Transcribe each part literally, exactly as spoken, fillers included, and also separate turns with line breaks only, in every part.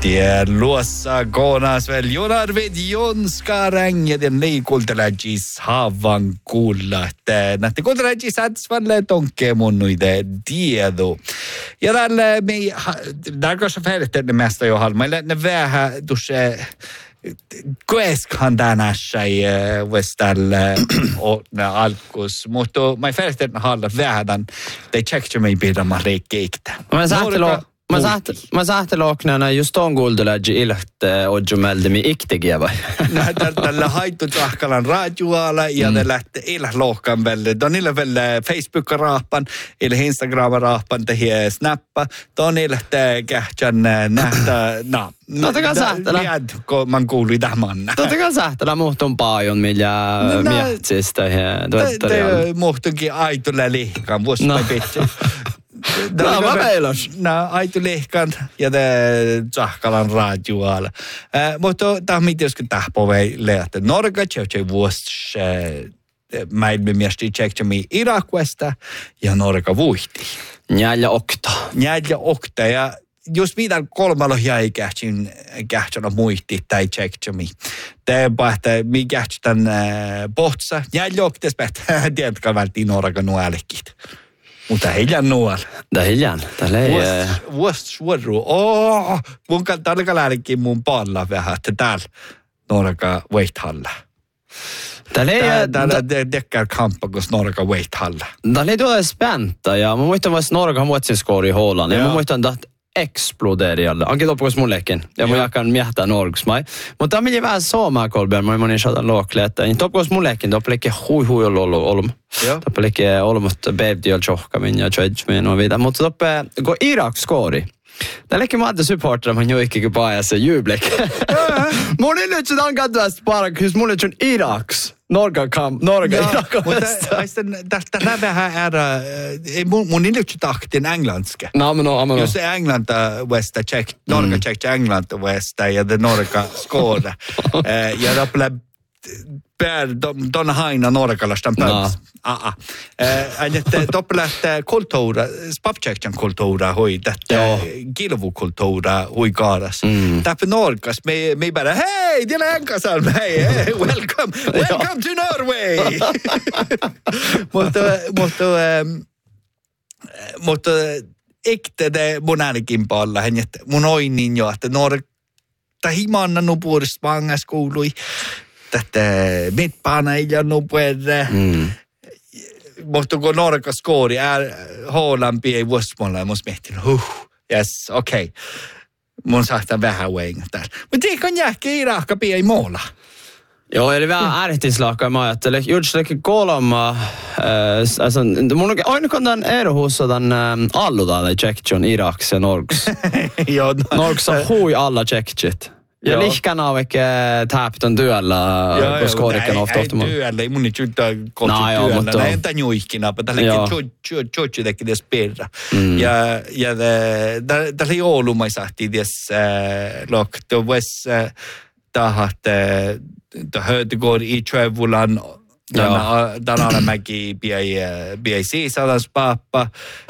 Tie luossa koonas veel Jonarvid Jonska rängeden lei kultelagis havan kuulla. Nähti kultelagis ätsvalle tonke munnuide diedu. Ja tälle me där kanske färdigt det mesta jag har. Men ne vähän tuossa koeskan tänässä i väställe och alkus. Mutta mä färdigt ne halla vähän det checkar mig bidra man reikkeikta.
Men sahtelo Mä saht, mä sahtelooknana just on kuultelaji ilht ojumeldemi iktegieva.
Tällä haittu tahkalan radioala ja ne lähtee ilh lohkan välle. Don illa välle Facebook-raapan, illa Instagram-raapan tehiä snappa. Don ilht kähtsän nähtä, na.
Totta kai sahtela.
Jääd, kun man kuului tähmanna.
Totta kai sahtela muhtun paljon, millä miehtsistä ja tuottarjalla.
Te muhtunkin aitulle lihkan, vuosi no. Pitsi.
No, mä meilas.
No, aitu lehkan ja te tsahkalan radioalla. Äh, mutta tämä on mitä, jos tähpovei lehtä. Norga tjevtjei vuosi mäilmi miesti tjektsemi Irakuesta ja Norga vuihti.
Njälja okta.
Njälja okta ja jos mitä kolmalla jäi kähtsin kähtsana muihti tai tjektsemi. Te pähtää, mi kähtsitän pohtsa. Njälja oktes pähtää, tiedätkö välttiin Norga nuälekit. Mutta hiljan nuol.
Tää hiljan. Tää lei...
Vuost suoru. Oh, mun tarka lähdekin mun palla vähän, että täällä Norga Weithalla.
Tää lei...
Täällä dekkar kampa, kun Norga Weithalla.
Tää lei tuolla späntä, ja mä muistan vois Norga muotsin skoori i Holland. Ja mä muistan, että explodeerialle. Ankin loppukas mullekin. Ja mä jakan miehtää Norgs mai. Mutta tämä meni vähän soomaa kolbeen. Mä monin saatan luokle, että niin loppukas mullekin. Tämä oli hui hui ollut olum. Tämä oli olumut beivdi oli tjohkamin ja tjöjmin och vidare. Mutta tämä kun Irak skoori. Tämä oli maata supportera, man joikkikin paajassa jublik. Mun ei nyt sitä katsoa para, jos mulle on Iraks. Norga kamp, Norga Irak.
Mutta tästä vähän ära, mun ei nyt tahtin englandska.
No, men no, men
jos England Westa check, Norga check England Westa ja det Norga skåra. Ja då blev per don haina norgalastan päivässä. Ah, että doppeletta kulttuura, spapcheckjan kulttuura hui, tätä kilvukulttuura hui kaaras. Täpä Norgas, me me bara hei, det är Enkasalm, hej, welcome, welcome to Norway. Mutta mutta mutta ikte det mun ainakin palla, että mun oin niin jo, että Norga himanna nupuudesta vangas kuului. Tätä mittpaana ei ole nopeaa. Mm. Mutta kun Norga skoori, Holland ei vuosimolla, mun miettinyt, huh, yes, okei. Okay. Mun saattaa vähän wenga täällä. Mutta eikö jähki Irakka ei muulla?
Joo, eli vähän ärhtislahkaa mä ajattelin. Juurikin kolma, äh, alltså, mun on ainakaan tämän erohuussa tämän äh, allutaan, eli tjektjon Iraks ja Norgs.
Joo.
Norgs on hui alla tjektjit. Ja lihkan av ikke täptön työllä, kun skoorikken ofta ofta.
Ei työllä, ei mun ei tjuta kohti työllä. Näin tämän juikkina, mutta tällä ei tjotsi teki tässä perä. Ja tällä ei ollut, mä sahti tässä lokto, vois tahat, höhti går i Tjövulan, tämän alamäki biei siisadans pappa,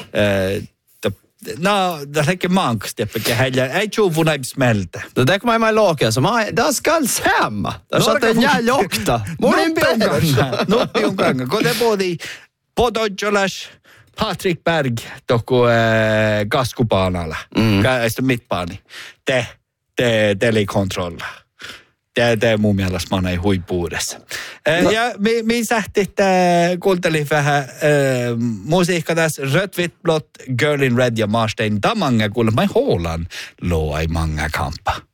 no, det räcker manks det för heller. Ei tjuvu näin smälta.
Det där kommer jag låka så man där ska hemma. Där satt en jävla okta.
Monin pengar. No, on gång. Går det både Podoljolas Patrick Berg toko äh, kaskupaanalla. Mm. Kaista mittpaani. Te te telekontrolla. Det det mun mielestä man ei huipuudessa. No. Ja me me sähti että kuuntelin vähän äh, musiikka tässä Rött Vitt Blått Girl in Red ja Marstein Damange kuulemma Holland loi manga kampa.